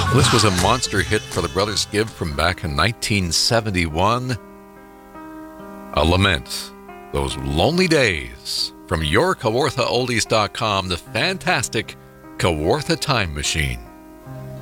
This was a monster hit for the Brothers Gibb from back in 1971. A lament, those lonely days. From your KawarthaOldies.com, the fantastic Kawartha Time Machine.